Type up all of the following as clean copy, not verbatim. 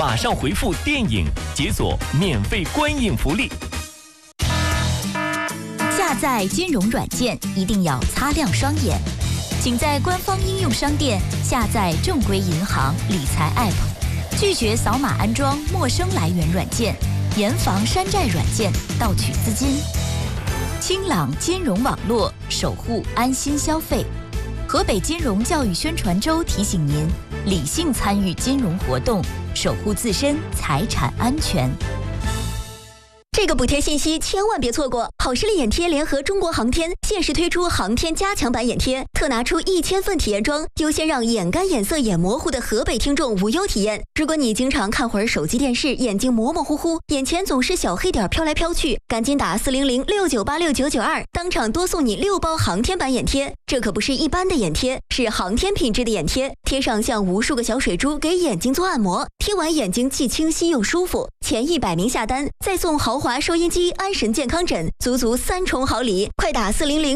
马上回复电影，解锁免费观影福利。 下载金融软件一定要擦亮双眼，请在官方应用商店下载正规银行理财 App， 拒绝扫码安装陌生来源软件，严防山寨软件盗取资金。清朗金融网络，守护安心消费。河北金融教育宣传周提醒您，理性参与金融活动，守护自身财产安全。 这个补贴信息千万别错过！好视力眼贴联合中国航天限时推出航天加强版眼贴，特拿出1000份体验装，优先让眼干、眼涩、眼模糊的河北听众无忧体验。如果你经常看会儿手机电视，眼睛模模糊糊，眼前总是小黑点飘来飘去，赶紧打40069869992，当场多送你6包航天版眼贴。这可不是一般的眼贴，是航天品质的眼贴，贴上像无数个小水珠，给眼睛做按摩，贴完眼睛既清晰又舒服。前100名下单，再送豪华收音机、安神健康枕，足3重好礼！快打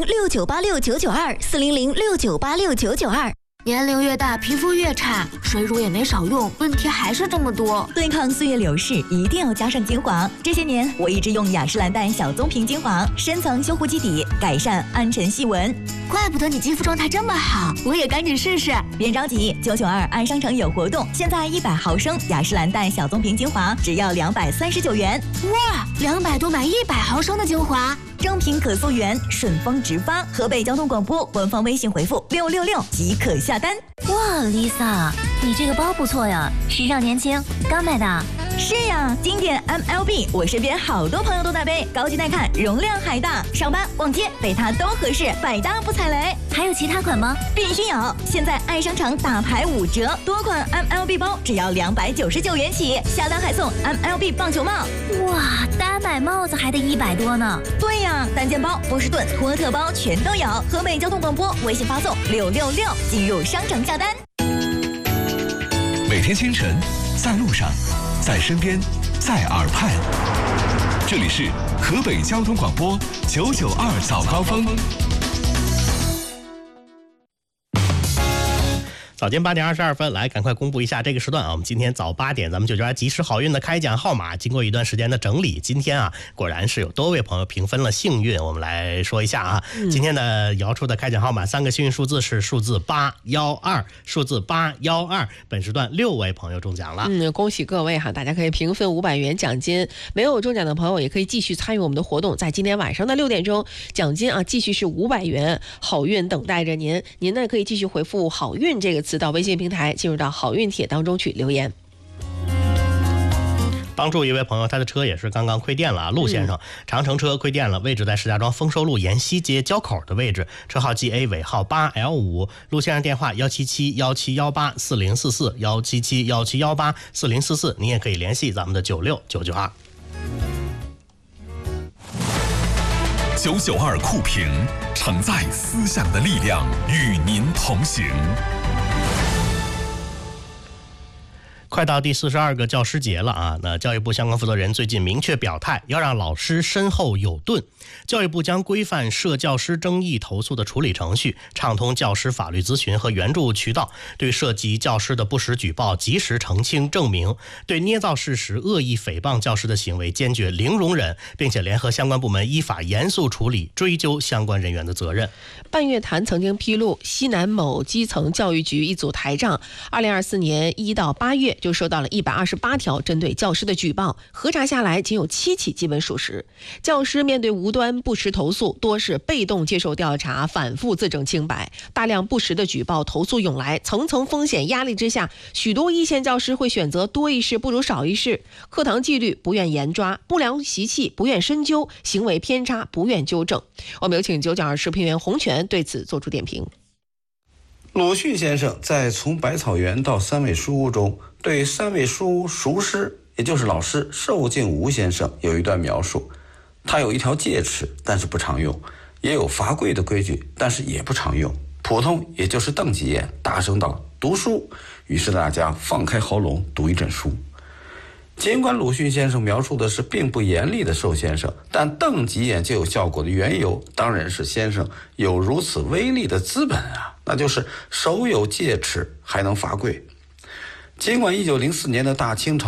40069869992，40069869992。 年龄越大，皮肤越差，水乳也没少用，问题还是这么多。 对抗岁月流逝，一定要加上精华。这些年，我一直用雅诗兰黛小棕瓶精华，深层修护基底，改善暗沉细纹。 怪不得你肌肤状态这么好，我也赶紧试试。 别着急，992爱商城有活动，现在100毫升雅诗兰黛小棕瓶精华只要239元。 哇，200多买100毫升的精华。 正品可溯源，顺丰直发。河北交通广播官方微信回复666即可下单。 哇 ，Lisa， 你这个包不错呀，时尚年轻，刚买的。 是呀，经典 MLB， 我身边好多朋友都在背，高级耐看，容量还大，上班逛街背它都合适，百搭不踩雷。 还有其他款吗？ 必须有！现在爱商场大牌5折，多款 MLB 包只要299元起，下单还送 MLB 棒球帽。 哇，单买帽子还得100多呢。 对呀，单件包、波士顿、托特包全都有。河北交通广播微信发送666，进入商城下单。 每天清晨，在路上，在身边，在耳畔，这里是河北交通广播992早高峰。 早间8点22分，来赶快公布一下这个时段啊！我们今天早8点，咱们992及时好运的开奖号码，经过一段时间的整理，今天啊，果然是有多位朋友平分了幸运。我们来说一下啊，今天的摇出的开奖号码3个幸运数字是数字812，数字812。本时段6位朋友中奖了， 恭喜各位哈！大家可以平分500元奖金，没有中奖的朋友也可以继续参与我们的活动，在今天晚上的6点钟，奖金啊继续是500元，好运等待着您。您呢可以继续回复好运这个词到微信平台，进入到好运帖当中去留言。 帮助一位朋友，他的车也是刚刚亏电了啊，陆先生，长城车亏电了，位置在石家庄丰收路沿西街交口的位置，车号 GA 尾号8L5，陆先生电话177-1718-4044，177-1718-4044，您也可以联系咱们的96992。 992酷评，承载思想的力量，与您同行。 快到第42个教师节了啊！那教育部相关负责人最近明确表态，要让老师身后有盾。教育部将规范涉教师争议投诉的处理程序，畅通教师法律咨询和援助渠道，对涉及教师的不实举报及时澄清证明，对捏造事实、恶意诽谤教师的行为坚决零容忍，并且联合相关部门依法严肃处理，追究相关人员的责任。 半月谈曾经披露，西南某基层教育局一组台账，2024年1到8月就收到了128条针对教师的举报，核查下来仅有7起基本属实。教师面对无端不实投诉，多是被动接受调查，反复自证清白，大量不实的举报投诉涌来，层层风险压力之下，许多一线教师会选择多一事不如少一事，课堂纪律不愿严抓，不良习气不愿深究，行为偏差不愿纠正。我们有请992视频员洪泉对此做出点评。 鲁迅先生在《从百草园到三味书屋》中，对三味书屋熟师，也就是老师寿敬吾先生有一段描述。他有一条戒尺，但是不常用；也有罚跪的规矩，但是也不常用。普通也就是瞪几眼，大声道读书，于是大家放开喉咙读一阵书。尽管鲁迅先生描述的是并不严厉的寿先生，但瞪几眼就有效果的缘由，当然是先生有如此威力的资本啊，那就是手有戒尺还能罚跪。尽管1904年的大清朝